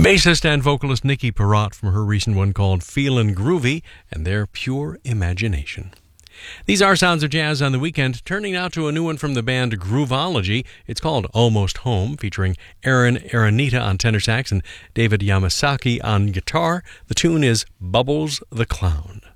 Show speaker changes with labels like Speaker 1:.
Speaker 1: Bassist and vocalist Nikki Perrott from her recent one called Feelin' Groovy and their Pure Imagination. These are Sounds of Jazz on the Weekend, turning now to a new one from the band Grooveology. It's called Almost Home, featuring Aaron Aranita on tenor sax and David Yamasaki on guitar. The tune is Bubbles the Clown.